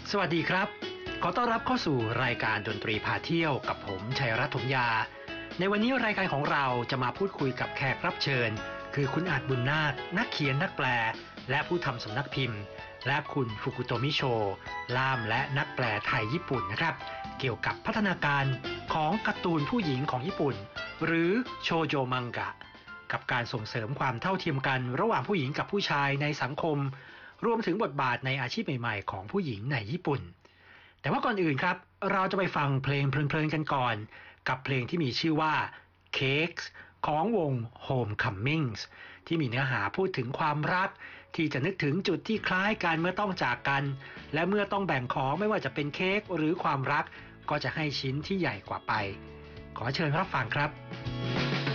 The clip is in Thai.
สวัสดีครับขอต้อนรับเข้าสู่รายการดนตรีพาเที่ยวกับผมชัยรัตน์ถมยาในวันนี้รายการของเราจะมาพูดคุยกับแขกรับเชิญคือคุณอาจบุญนาคนักเขียนนักแปลและผู้ทำสำนักพิมพ์และคุณฟุกุโตมิโชล่ามและนักแปลไทยญี่ปุ่นนะครับเกี่ยวกับพัฒนาการของการ์ตูนผู้หญิงของญี่ปุ่นหรือโชโจมังกะกับการส่งเสริมความเท่าเทียมกันระหว่างผู้หญิงกับผู้ชายในสังคมรวมถึงบทบาทในอาชีพใหม่ๆของผู้หญิงในญี่ปุ่นแต่ว่าก่อนอื่นครับเราจะไปฟังเพลงเพลินๆกันก่อนกับเพลงที่มีชื่อว่า Cakes ของวง Homecomings ที่มีเนื้อหาพูดถึงความรักที่จะนึกถึงจุดที่คล้ายกันเมื่อต้องจากกันและเมื่อต้องแบ่งของไม่ว่าจะเป็นเค้กหรือความรักก็จะให้ชิ้นที่ใหญ่กว่าไปขอเชิญรับฟังครับ